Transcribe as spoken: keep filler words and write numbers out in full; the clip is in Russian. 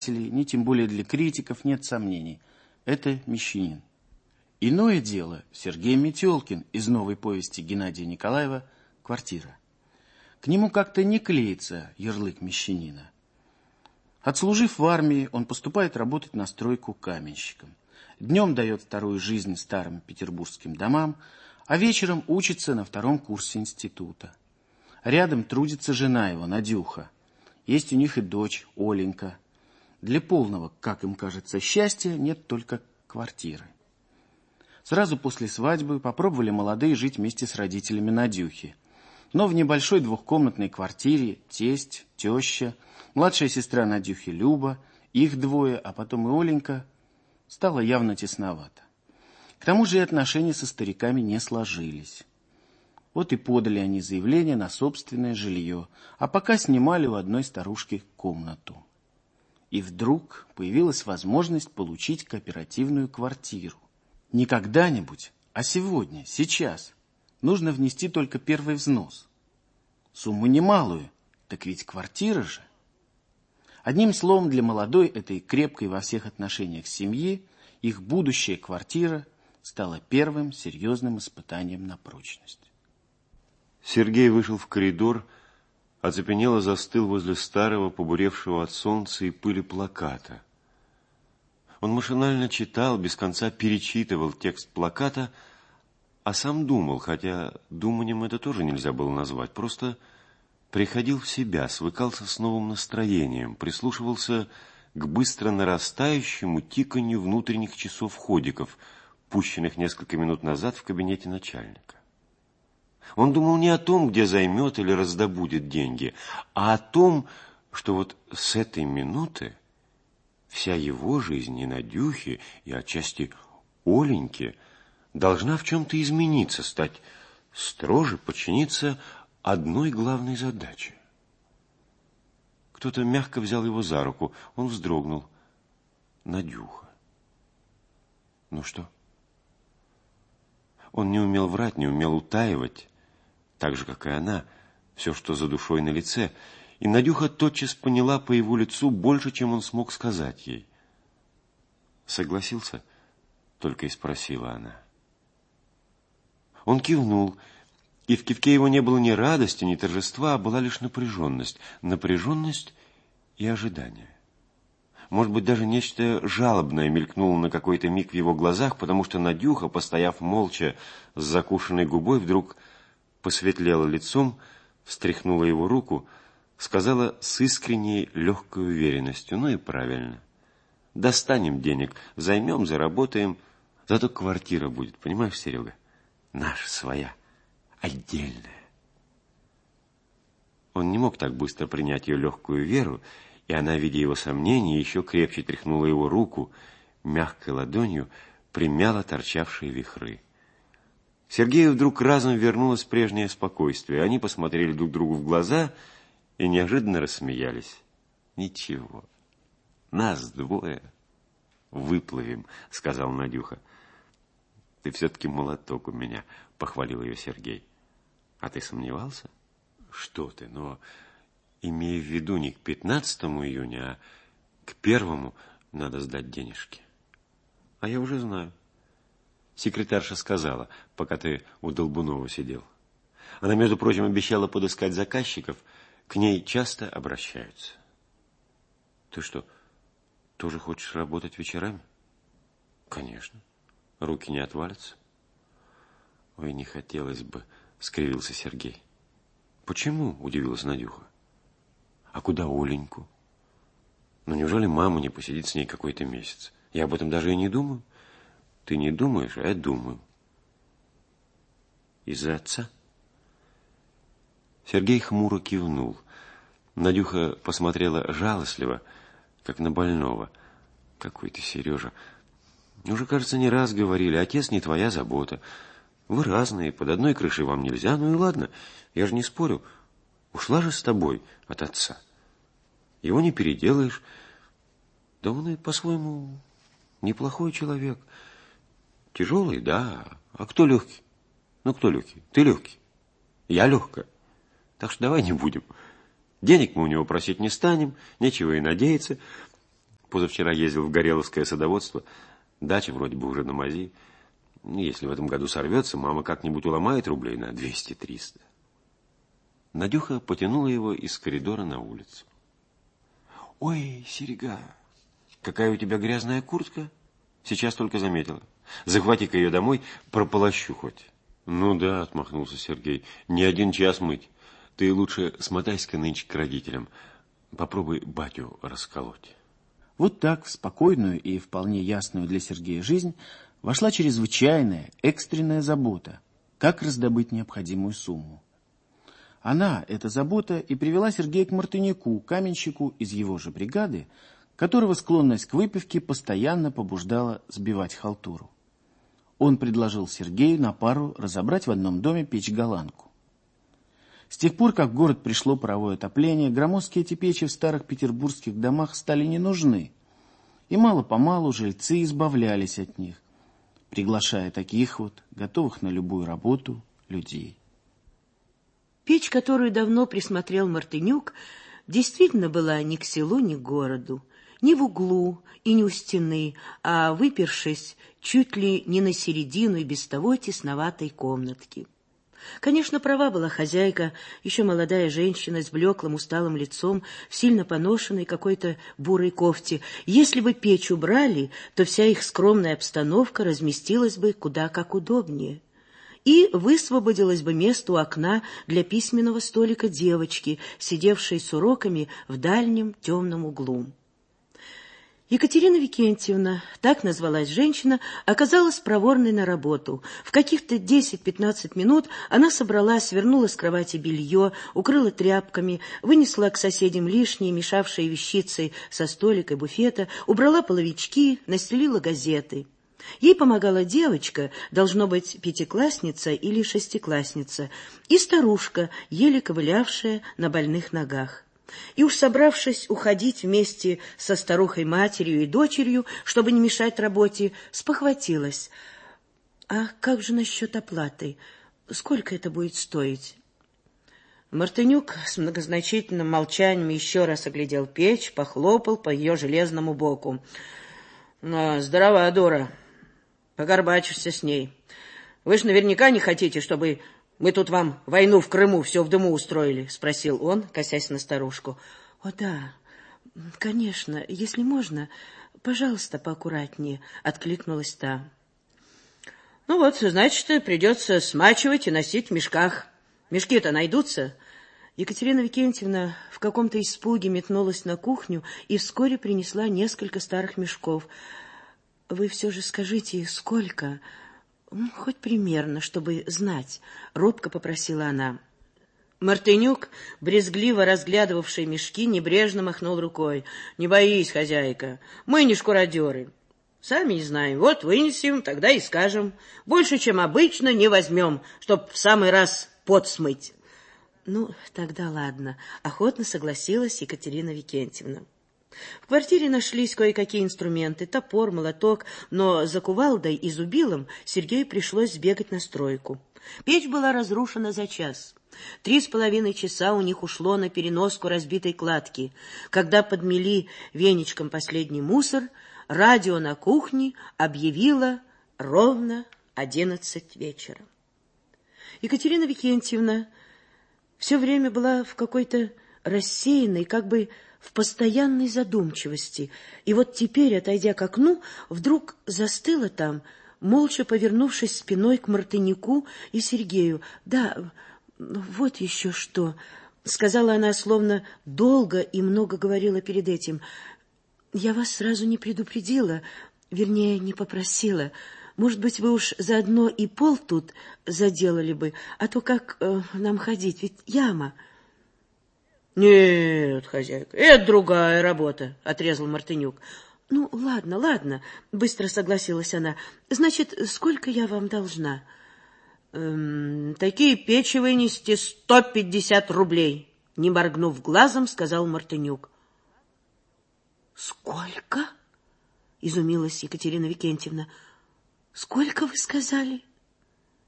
ни тем более для критиков нет сомнений. Это Мещанин. Иное дело Сергей Метелкин из новой повести Геннадия Николаева «Квартира». К нему как-то не клеится ярлык мещанина. Отслужив в армии, он поступает работать на стройку каменщиком. Днем дает вторую жизнь старым петербургским домам, а вечером учится на втором курсе института. Рядом трудится жена его, Надюха. Есть у них и дочь, Оленька. Для полного, как им кажется, счастья нет только квартиры. Сразу после свадьбы попробовали молодые жить вместе с родителями Надюхи. Но в небольшой двухкомнатной квартире тесть, теща, младшая сестра Надюхи Люба, их двое, а потом и Оленька, стало явно тесновато. К тому же и отношения со стариками не сложились. Вот и подали они заявление на собственное жилье, а пока снимали у одной старушки комнату. И вдруг появилась возможность получить кооперативную квартиру. Не когда-нибудь, а сегодня, сейчас. Нужно внести только первый взнос. Сумму немалую, так ведь квартира же. Одним словом, для молодой этой крепкой во всех отношениях семьи их будущая квартира стала первым серьезным испытанием на прочность. Сергей вышел в коридор, оцепенело застыл возле старого, побуревшего от солнца и пыли плаката. Он машинально читал, без конца перечитывал текст плаката, а сам думал, хотя думанием это тоже нельзя было назвать, просто приходил в себя, свыкался с новым настроением, прислушивался к быстро нарастающему тиканью внутренних часов-ходиков, пущенных несколько минут назад в кабинете начальника. Он думал не о том, где займет или раздобудет деньги, а о том, что вот с этой минуты вся его жизнь, и Надюхи, и отчасти Оленьки, должна в чем-то измениться, стать строже, подчиниться одной главной задаче. Кто-то мягко взял его за руку, он вздрогнул. Надюха. Ну что? Он не умел врать, не умел утаивать, так же, как и она, все, что за душой на лице, и Надюха тотчас поняла по его лицу больше, чем он смог сказать ей. Согласился? Только и спросила она. Он кивнул, и в кивке его не было ни радости, ни торжества, а была лишь напряженность. Напряженность и ожидание. Может быть, даже нечто жалобное мелькнуло на какой-то миг в его глазах, потому что Надюха, постояв молча с закушенной губой, вдруг посветлела лицом, встряхнула его руку, сказала с искренней легкой уверенностью: ну и правильно. Достанем денег, займем, заработаем, зато квартира будет, понимаешь, Серега? Наша, своя, отдельная. Он не мог так быстро принять ее легкую веру, и она, видя его сомнения, еще крепче тряхнула его руку, мягкой ладонью примяла торчавшие вихры. Сергею вдруг разом вернулось прежнее спокойствие. Они посмотрели друг другу в глаза и неожиданно рассмеялись. Ничего, нас двое выплывем, сказал Надюха. Ты все-таки молоток у меня, похвалил ее Сергей. А ты сомневался? Что ты, но имея в виду не к пятнадцатому июня, а к первому надо сдать денежки. А я уже знаю. Секретарша сказала, пока ты у Долбунова сидел. Она, между прочим, обещала подыскать заказчиков. К ней часто обращаются. Ты что, тоже хочешь работать вечерами? Конечно. Руки не отвалятся. Ой, не хотелось бы, скривился Сергей. Почему? Удивилась Надюха. А куда Оленьку? Ну, неужели мама не посидит с ней какой-то месяц? Я об этом даже и не думаю. Ты не думаешь, а я думаю. Из-за отца? Сергей хмуро кивнул. Надюха посмотрела жалостливо, как на больного. Какой ты, Сережа. Уже, кажется, не раз говорили, отец не твоя забота. Вы разные, под одной крышей вам нельзя. Ну и ладно, я же не спорю. Ушла же с тобой от отца. Его не переделаешь. Да он и по-своему неплохой человек. Тяжелый, да. А кто легкий? Ну, кто легкий? Ты легкий. Я легкая. Так что давай не будем. Денег мы у него просить не станем, нечего и надеяться. позавчера ездил в Гореловское садоводство. Дача вроде бы уже на мази. Если в этом году сорвется, мама как-нибудь уломает рублей на двести-триста. Надюха потянула его из коридора на улицу. Ой, Серега, какая у тебя грязная куртка. Сейчас только заметила. Захвати-ка ее домой, прополощу хоть. Ну да, отмахнулся Сергей, не один час мыть. Ты лучше смотайся-ка нынче к родителям. Попробуй батю расколоть. Вот так в спокойную и вполне ясную для Сергея жизнь вошла чрезвычайная, экстренная забота, как раздобыть необходимую сумму. Она, эта забота, и привела Сергея к Мартыняку, каменщику из его же бригады, которого склонность к выпивке постоянно побуждала сбивать халтуру. Он предложил Сергею на пару разобрать в одном доме печь-голландку. С тех пор, как в город пришло паровое отопление, громоздкие эти печи в старых петербургских домах стали не нужны, и мало-помалу жильцы избавлялись от них, приглашая таких вот, готовых на любую работу, людей. Печь, которую давно присмотрел Мартынюк, действительно была ни к селу, ни к городу, ни в углу и не у стены, а выпершись чуть ли не на середину и без того тесноватой комнатки. Конечно, права была хозяйка, еще молодая женщина с блеклым усталым лицом, в сильно поношенной какой-то бурой кофте. Если бы печь убрали, то вся их скромная обстановка разместилась бы куда как удобнее. И высвободилось бы место у окна для письменного столика девочки, сидевшей с уроками в дальнем темном углу. Екатерина Викентьевна, так назвалась женщина, оказалась проворной на работу. В каких-то десять-пятнадцать минут она собрала, свернула с кровати белье, укрыла тряпками, вынесла к соседям лишние, мешавшие вещицы со столика и буфета, убрала половички, настелила газеты. Ей помогала девочка, должно быть, пятиклассница или шестиклассница, и старушка, еле ковылявшая на больных ногах. И уж собравшись уходить вместе со старухой-матерью и дочерью, чтобы не мешать работе, спохватилась. А как же насчет оплаты? Сколько это будет стоить? Мартынюк с многозначительным молчанием еще раз оглядел печь, похлопал по ее железному боку. Ну, здорова, дура. Погорбачишься с ней. Вы ж наверняка не хотите, чтобы мы тут вам войну в Крыму все в дыму устроили, спросил он, косясь на старушку. О, да, конечно, если можно, пожалуйста, поаккуратнее, откликнулась та. Ну вот, значит, придется смачивать и носить в мешках. Мешки-то найдутся. Екатерина Викентьевна в каком-то испуге метнулась на кухню и вскоре принесла несколько старых мешков. Вы все же скажите, сколько? Хоть примерно, чтобы знать, робко попросила она. Мартынюк, брезгливо разглядывавший мешки, небрежно махнул рукой. Не боись, хозяйка, мы не шкуродеры. Сами не знаем, вот вынесем, тогда и скажем. Больше, чем обычно, не возьмем, чтоб в самый раз пот смыть. Ну, тогда ладно, охотно согласилась Екатерина Викентьевна. В квартире нашлись кое-какие инструменты, топор, молоток, но за кувалдой и зубилом Сергею пришлось сбегать на стройку. Печь была разрушена за час. Три с половиной часа у них ушло на переноску разбитой кладки. Когда подмели веничком последний мусор, радио на кухне объявило ровно одиннадцать вечера. Екатерина Викентьевна все время была в какой-то рассеянной, как бы в постоянной задумчивости, и вот теперь, отойдя к окну, вдруг застыла там, молча повернувшись спиной к Мартынюку и Сергею. «Да, вот еще что», — сказала она, словно долго и много говорила перед этим. «Я вас сразу не предупредила, вернее, не попросила. Может быть, вы уж заодно и пол тут заделали бы, а то как э, нам ходить, ведь яма». «Нет, хозяйка, это другая работа», — отрезал Мартынюк. «Ну, ладно, ладно», — быстро согласилась она. «Значит, сколько я вам должна?» эм, «Такие печи вынести сто пятьдесят рублей», — не моргнув глазом, сказал Мартынюк. «Сколько?» — изумилась Екатерина Викентьевна. «Сколько вы сказали?»